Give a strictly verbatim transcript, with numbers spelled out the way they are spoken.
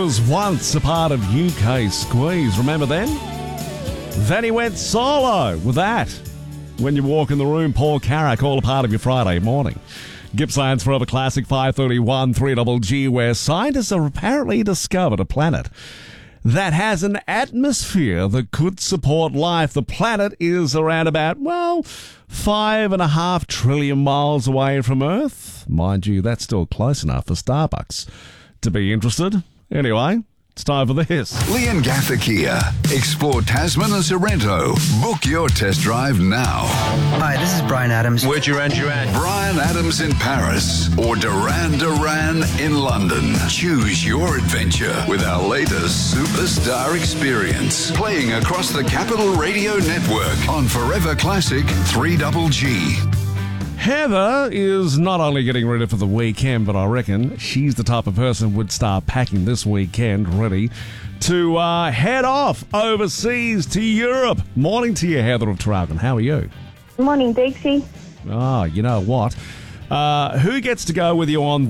was once a part of U K Squeeze, remember then? Then he went solo with that. When you walk in the room, Paul Carrack, all a part of your Friday morning. Gippsland's Forever Classic five thirty-one three G G, where scientists have apparently discovered a planet that has an atmosphere that could support life. The planet is around about, well, five and a half trillion miles away from Earth. Mind you, that's still close enough for Starbucks to be interested. Anyway, it's time for this. Lee and Gather Kia. Explore Tasman and Sorrento. Book your test drive now. Hi, this is Brian Adams. Where Duran Duran? Brian Adams in Paris or Duran Duran in London. Choose your adventure with our latest superstar experience. Playing across the Capital Radio Network on Forever Classic three G G. Heather is not only getting ready for the weekend, but I reckon she's the type of person who would start packing this weekend ready to uh, head off overseas to Europe. Morning to you, Heather of Traralgon. How are you? Morning, Dixie. Ah, you know what? Uh, who gets to go with you on